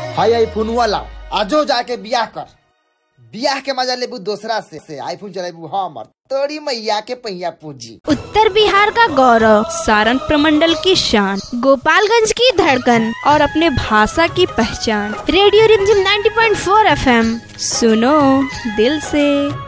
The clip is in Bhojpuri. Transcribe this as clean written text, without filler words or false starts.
हाय आईफोन वाला आजो जाके बियाह कर, बियाह के मजा लेबू दूसरा से आईफोन चलेबू हमर तोरी मैया के पहिया पूजी। उत्तर बिहार का गौरव, सारण प्रमंडल की शान, गोपालगंज की धड़कन और अपने भाषा की पहचान। रेडियो रिमझिम 90.4 FM, सुनो दिल से।